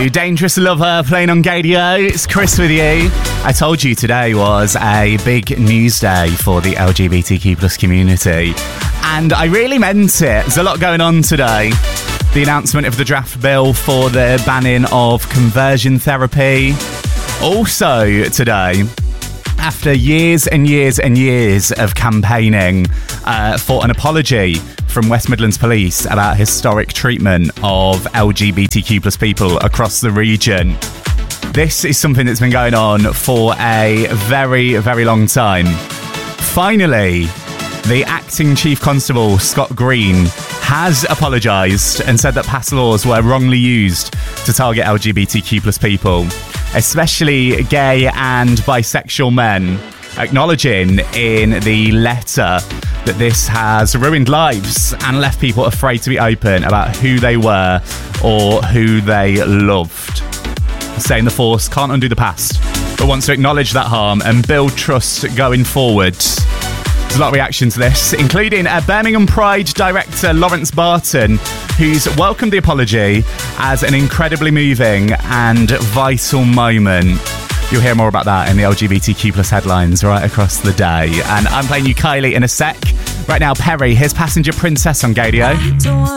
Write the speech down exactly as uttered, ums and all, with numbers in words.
you. Dangerous Lover playing on Gadio. It's Chris with you. I told you today was a big news day for the L G B T Q plus community. And I really meant it. There's a lot going on today. The announcement of the draft bill for the banning of conversion therapy. Also today, after years and years and years of campaigning uh, for an apology from West Midlands Police about historic treatment of L G B T Q plus people across the region. This is something that's been going on for a very, very long time. Finally, the acting Chief Constable, Scott Green, has apologised and said that past laws were wrongly used to target L G B T Q plus people, especially gay and bisexual men, acknowledging in the letter that this has ruined lives and left people afraid to be open about who they were or who they loved. Saying the force can't undo the past, but wants to acknowledge that harm and build trust going forward. There's a lot of reaction to this, including uh, Birmingham Pride director Lawrence Barton, who's welcomed the apology as an incredibly moving and vital moment. You'll hear more about that in the L G B T Q plus headlines right across the day. And I'm playing you Kylie in a sec. Right now, Perry, here's Passenger Princess on Gadio.